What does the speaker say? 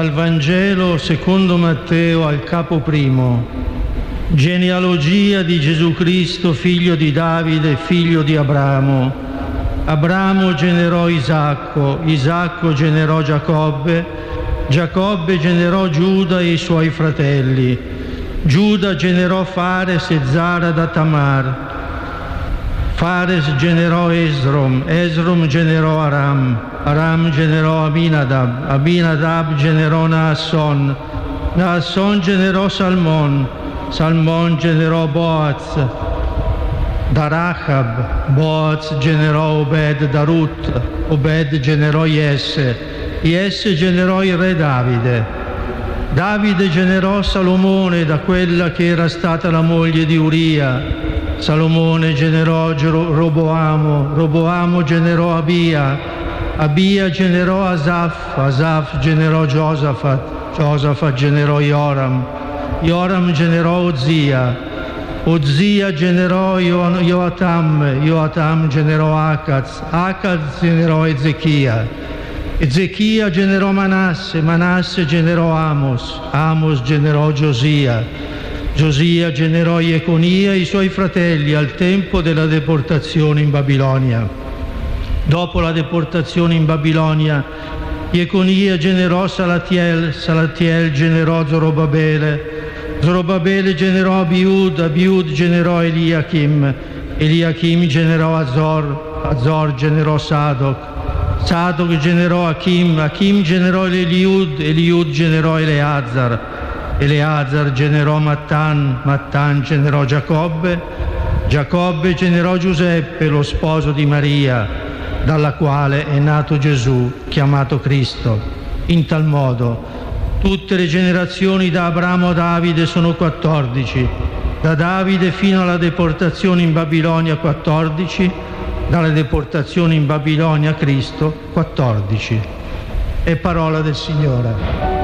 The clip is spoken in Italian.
Dal Vangelo secondo Matteo al capo primo. Genealogia di Gesù Cristo, figlio di Davide, figlio di Abramo. Abramo generò Isacco, Isacco generò Giacobbe, Giacobbe generò Giuda e i suoi fratelli. Giuda generò Fares e Zara da Tamar. Fares generò Esrom, Esrom generò Aram, Aram generò Aminadab, Aminadab generò Naasson, Naasson generò Salmon, Salmon generò Boaz, da Rahab, Boaz generò Obed da Rut, Obed generò Jesse, Jesse generò il re Davide, Davide generò Salomone da quella che era stata la moglie di Uria, Salomone generò Roboamo, Roboamo generò Abia, Abia generò Asaf, Asaf generò Giosafat, Giosafat generò Joram, Joram generò Ozia, Ozia generò Joatam, Joatam generò Acaz, Acaz generò Ezechia, Ezechia generò Manasse, Manasse generò Amos, Amos generò Giosia, Giosia generò Jeconia e i suoi fratelli al tempo della deportazione in Babilonia. Dopo la deportazione in Babilonia, Jeconia generò Salatiel, Salatiel generò Zorobabele, Zorobabele generò Abiud, Abiud generò Eliachim, Eliachim generò Azor, Azor generò Sadoc, Sadoc generò Achim, Achim generò Eliud, Eliud generò Eleazar, Eleazar generò Mattan, Mattan generò Giacobbe, Giacobbe generò Giuseppe, lo sposo di Maria, dalla quale è nato Gesù, chiamato Cristo. In tal modo, tutte le generazioni da Abramo a Davide sono 14, da Davide fino alla deportazione in Babilonia 14, dalla deportazione in Babilonia a Cristo 14. È parola del Signore.